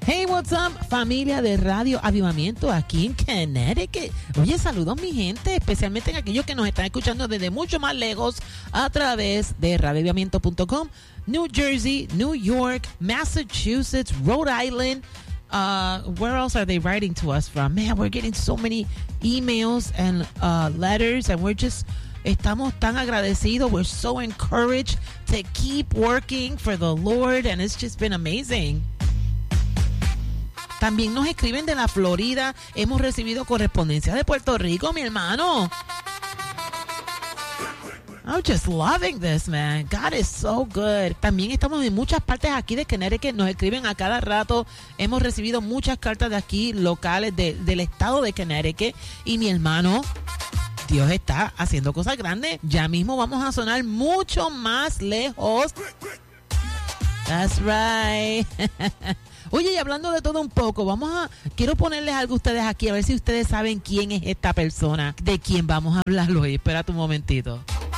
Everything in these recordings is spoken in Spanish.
Hey, what's up, familia de Radio Avivamiento aquí en Connecticut. Oye, saludos mi gente, especialmente en aquellos que nos están escuchando desde mucho más lejos a través de radioavivamiento.com, New Jersey, New York, Massachusetts, Rhode Island. Where else are they writing to us from? Man, we're getting so many emails and letters, and estamos tan agradecidos. We're so encouraged to keep working for the Lord, and it's just been amazing. También nos escriben de la Florida. Hemos recibido correspondencia de Puerto Rico, mi hermano. I'm just loving this, man. God is so good. También estamos en muchas partes aquí de Connecticut. Nos escriben a cada rato. Hemos recibido muchas cartas de aquí, locales, del estado de Connecticut. Y mi hermano, Dios está haciendo cosas grandes. Ya mismo vamos a sonar mucho más lejos. That's right. Oye, y hablando de todo un poco, quiero ponerles algo a ustedes aquí, a ver si ustedes saben quién es esta persona de quien vamos a hablar hoy. Espérate un momentito.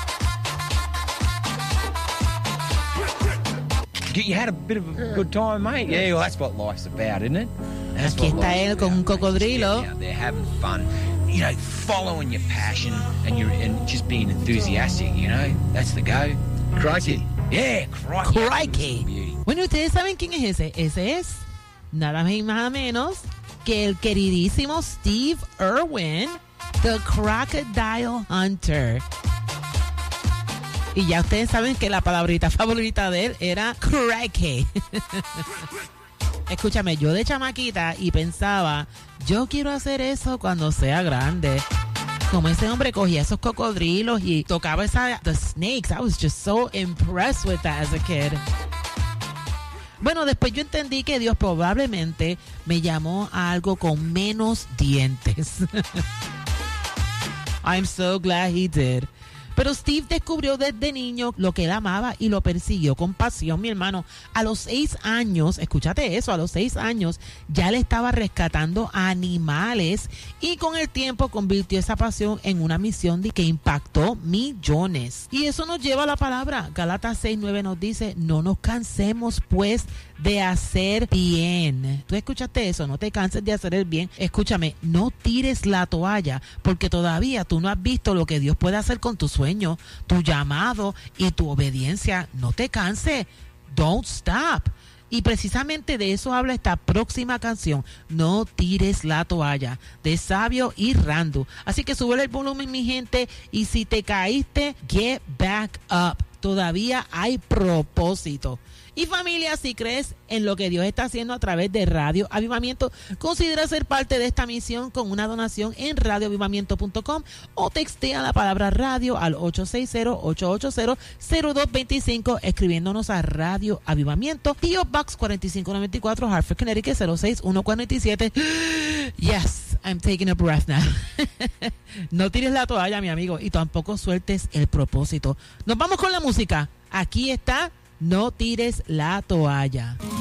You had a bit of a good time, mate. Yeah, well, that's what life's about, isn't it? Aquí está él con un cocodrilo. They're having fun, you know, following your passion and just being enthusiastic, you know. That's the go. Crikey. Yeah, crikey. Crikey. Bueno, ¿ustedes saben quién es ese? Ese es nada más y nada menos que el queridísimo Steve Irwin, The Crocodile Hunter. Y ya ustedes saben que la palabrita favorita de él era crikey. Escúchame, yo de chamaquita y pensaba, yo quiero hacer eso cuando sea grande. Como ese hombre cogía esos cocodrilos y tocaba the snakes. I was just so impressed with that as a kid. Bueno, después yo entendí que Dios probablemente me llamó a algo con menos dientes. I'm so glad he did. Pero Steve descubrió desde niño lo que él amaba y lo persiguió con pasión, mi hermano. A los 6 años, escúchate eso, a los 6 años ya le estaba rescatando animales y con el tiempo convirtió esa pasión en una misión que impactó millones. Y eso nos lleva a la palabra. Gálatas 6:9 nos dice, no nos cansemos pues de hacer bien. ¿Tú escuchaste eso? No te canses de hacer el bien. Escúchame, no tires la toalla porque todavía tú no has visto lo que Dios puede hacer con tu sueño, tu llamado y tu obediencia. No te canses. Don't stop. Y precisamente de eso habla esta próxima canción, No tires la toalla, de Sabio y Randu. Así que sube el volumen, mi gente, y si te caíste, get back up. Todavía hay propósito. Y familia, si crees en lo que Dios está haciendo a través de Radio Avivamiento, considera ser parte de esta misión con una donación en radioavivamiento.com o textea la palabra radio al 860-880-0225 escribiéndonos a Radio Avivamiento, P.O. Box 4594, Hartford, Connecticut 06147. Yes, I'm taking a breath now. No tires la toalla, mi amigo, y tampoco sueltes el propósito. Nos vamos con la música. Aquí está No tires la toalla.